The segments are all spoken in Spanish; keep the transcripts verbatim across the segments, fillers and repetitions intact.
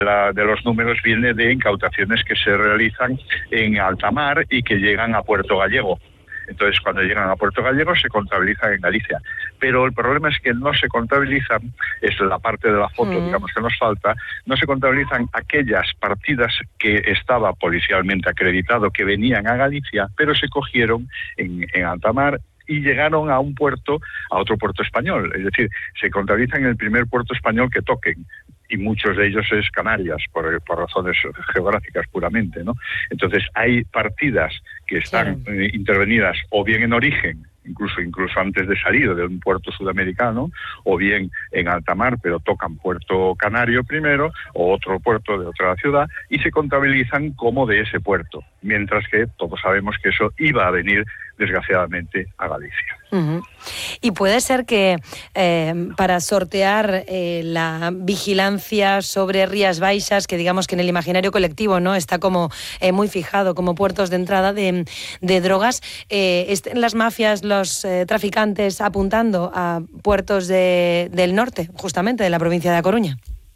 La, de los números viene de incautaciones que se realizan en alta mar y que llegan a Puerto Gallego. Entonces, cuando llegan a Puerto Gallego se contabilizan en Galicia. Pero el problema es que no se contabilizan, es la parte de la foto, mm. digamos, que nos falta, no se contabilizan aquellas partidas que estaba policialmente acreditado que venían a Galicia, pero se cogieron en, en alta mar y llegaron a un puerto, a otro puerto español. Es decir, se contabilizan en el primer puerto español que toquen. Y muchos de ellos es Canarias, por, por razones geográficas puramente, ¿no? Entonces, hay partidas que están claro. eh, intervenidas o bien en origen, incluso incluso antes de salir de un puerto sudamericano, o bien en alta mar, pero tocan Puerto Canario primero, o otro puerto de otra ciudad, y se contabilizan como de ese puerto, mientras que todos sabemos que eso iba a venir, desgraciadamente, a Galicia. Uh-huh. Y puede ser que eh, para sortear eh, la vigilancia sobre Rías Baixas, que digamos que en el imaginario colectivo no está como eh, muy fijado como puertos de entrada de, de drogas, eh, estén las mafias, los eh, traficantes apuntando a puertos de, del norte, justamente de la provincia de A Coruña.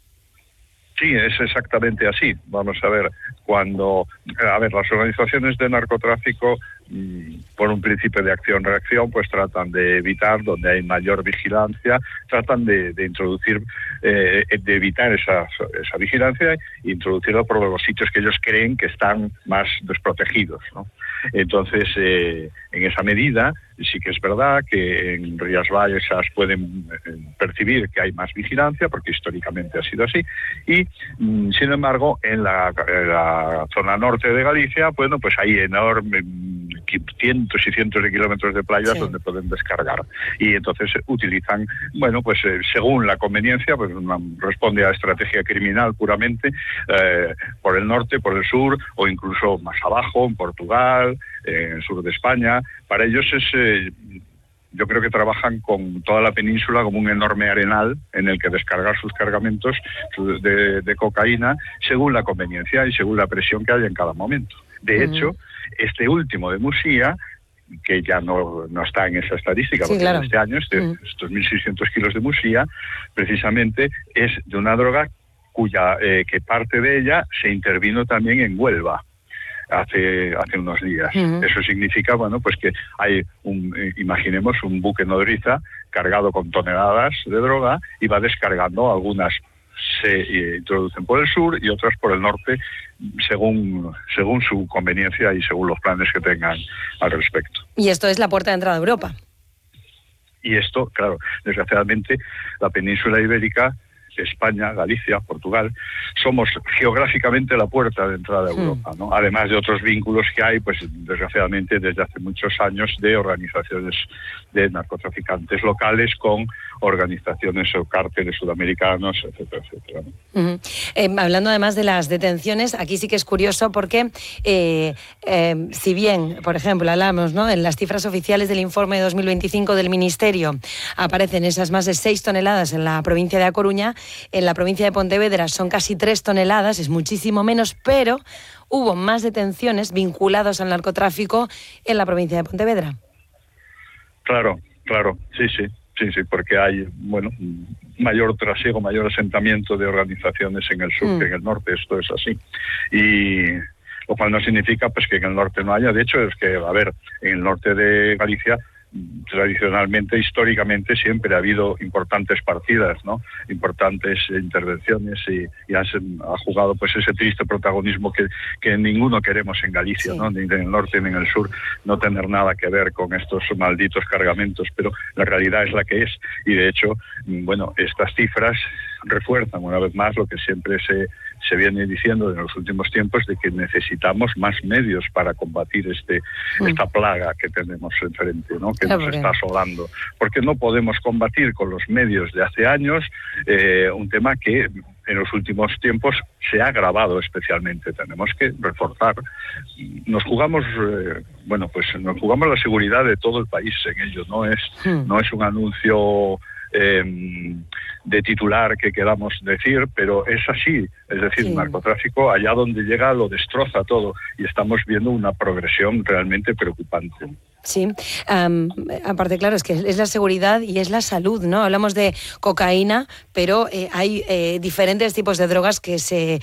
Sí, es exactamente así. Vamos a ver, cuando, a ver, las organizaciones de narcotráfico, por un principio de acción-reacción, pues tratan de evitar donde hay mayor vigilancia, tratan de, de introducir, eh, de evitar esa, esa vigilancia e introducirla por los sitios que ellos creen que están más desprotegidos, ¿no? Entonces, eh, en esa medida, sí que es verdad que en Rías Baixas pueden percibir que hay más vigilancia, porque históricamente ha sido así, y mm, sin embargo, en la, en la zona norte de Galicia, bueno, pues hay enormes cientos y cientos de kilómetros de playas sí. donde pueden descargar, y entonces utilizan, bueno, pues eh, según la conveniencia, pues una, responde a estrategia criminal puramente, eh, por el norte, por el sur, o incluso más abajo, en Portugal, eh, en el sur de España. Para ellos es, eh, yo creo que trabajan con toda la península como un enorme arenal en el que descargar sus cargamentos de, de cocaína según la conveniencia y según la presión que haya en cada momento. De uh-huh. hecho, este último de Musía, que ya no, no está en esa estadística, sí, porque claro. este año, este, uh-huh. estos mil seiscientos kilos de Musía, precisamente es de una droga cuya eh, que parte de ella se intervino también en Huelva hace hace unos días. Uh-huh. Eso significa, bueno, pues que hay un, eh, imaginemos un buque nodriza cargado con toneladas de droga y va descargando. Algunas se eh, introducen por el sur y otras por el norte, según según su conveniencia y según los planes que tengan al respecto. Y esto es la puerta de entrada a Europa. Y esto, claro, desgraciadamente, la península ibérica, España, Galicia, Portugal, somos geográficamente la puerta de entrada a Europa, ¿no? Además de otros vínculos que hay, pues desgraciadamente desde hace muchos años, de organizaciones de narcotraficantes locales con organizaciones o cárteles sudamericanos, etcétera, etcétera, ¿no? Uh-huh. Eh, hablando además de las detenciones, aquí sí que es curioso porque eh, eh, si bien, por ejemplo, hablamos, ¿no?, en las cifras oficiales del informe de dos mil veinticinco del Ministerio aparecen esas más de seis toneladas en la provincia de A Coruña, en la provincia de Pontevedra son casi tres toneladas, es muchísimo menos, pero hubo más detenciones vinculadas al narcotráfico en la provincia de Pontevedra. Claro, claro, sí, sí, sí, sí, porque hay, bueno, mayor trasiego, mayor asentamiento de organizaciones en el sur mm. que en el norte, esto es así. Y lo cual no significa pues que en el norte no haya, de hecho es que, a ver, en el norte de Galicia tradicionalmente, históricamente, siempre ha habido importantes partidas, ¿no? Importantes intervenciones y, y ha, ha jugado pues ese triste protagonismo que, que ninguno queremos en Galicia, sí. ¿no? Ni en el norte ni en el sur, no tener nada que ver con estos malditos cargamentos, pero la realidad es la que es, y de hecho, bueno, estas cifras refuerzan una vez más lo que siempre se, se viene diciendo en los últimos tiempos, de que necesitamos más medios para combatir este mm. esta plaga que tenemos enfrente, ¿no?, que claro, nos está asolando, porque no podemos combatir con los medios de hace años eh, un tema que en los últimos tiempos se ha agravado especialmente. Tenemos que reforzar. Nos jugamos, eh, bueno, pues nos jugamos la seguridad de todo el país en ello. No es, mm. no es un anuncio Eh, de titular que queramos decir, pero es así, es decir, sí. el narcotráfico allá donde llega lo destroza todo, y estamos viendo una progresión realmente preocupante. Sí, um, aparte, claro, es que es la seguridad y es la salud, ¿no? Hablamos de cocaína, pero eh, hay eh, diferentes tipos de drogas que se